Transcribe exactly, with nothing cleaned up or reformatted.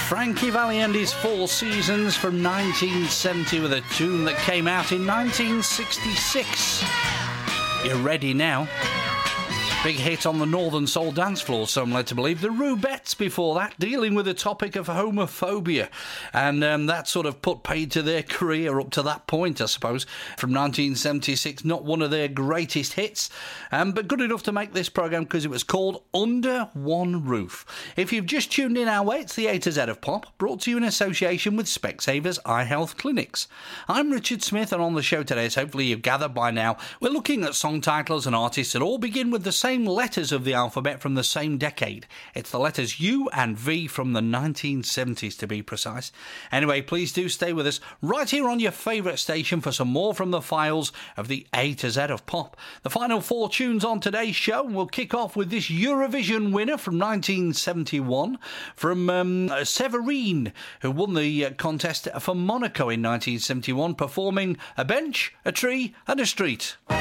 Frankie Valli and his Four Seasons from nineteen seventy with a tune that came out in nineteen sixty-six. You're ready now? Big hit on the Northern Soul dance floor, some led to believe. The Rubettes before that, dealing with the topic of homophobia. And um, that sort of put paid to their career up to that point, I suppose. From nineteen seventy-six, not one of their greatest hits, um, but good enough to make this programme because it was called Under One Roof. If you've just tuned in our way, it's the A to Z of Pop, brought to you in association with Specsavers Eye Health Clinics. I'm Richard Smith, and on the show today, as hopefully you've gathered by now, we're looking at song titles and artists that all begin with the same letters of the alphabet from the same decade. It's the letters U and V from the nineteen seventies, to be precise. Anyway, please do stay with us right here on your favourite station for some more from the files of the A to Z of Pop. The final four tunes on today's show, we'll kick off with this Eurovision winner from nineteen seventy-one, from um, Séverine, who won the uh, contest for Monaco in nineteen seventy-one, performing A Bench, a Tree and a Street.